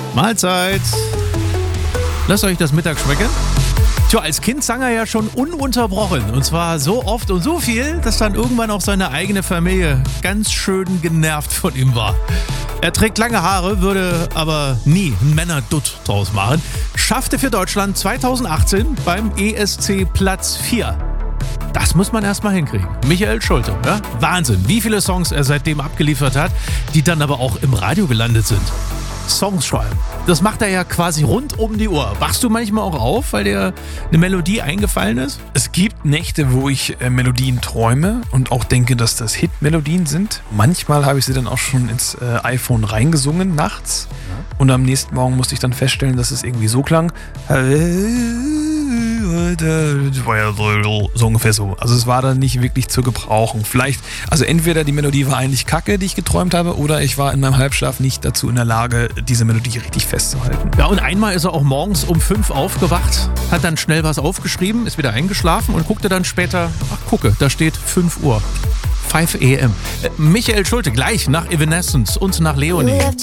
Mahlzeit. Lasst euch das Mittag schmecken. Tja, als Kind sang er ja schon ununterbrochen. Und zwar so oft und so viel, dass dann irgendwann auch seine eigene Familie ganz schön genervt von ihm war. Er trägt lange Haare, würde aber nie einen Männerdutt draus machen. Schaffte für Deutschland 2018 beim ESC Platz 4. Das muss man erstmal hinkriegen. Michael Schulte, ja? Wahnsinn, wie viele Songs er seitdem abgeliefert hat, die dann aber auch im Radio gelandet sind. Songs schreiben. Das macht er ja quasi rund um die Uhr. Wachst du manchmal auch auf, weil dir eine Melodie eingefallen ist? Es gibt Nächte, wo ich Melodien träume und auch denke, dass das Hit-Melodien sind. Manchmal habe ich sie dann auch schon ins iPhone reingesungen nachts. Und am nächsten Morgen musste ich dann feststellen, dass es irgendwie so klang. Das war ja so ungefähr so. Also es war dann nicht wirklich zu gebrauchen. Vielleicht, also entweder die Melodie war eigentlich kacke, die ich geträumt habe, oder ich war in meinem Halbschlaf nicht dazu in der Lage, diese Melodie richtig festzuhalten. Ja, und einmal ist er auch morgens um 5 aufgewacht, hat dann schnell was aufgeschrieben, ist wieder eingeschlafen und guckte dann später, gucke, da steht 5 Uhr. 5 a.m. Michael Schulte gleich nach Evanescence und nach Leonie.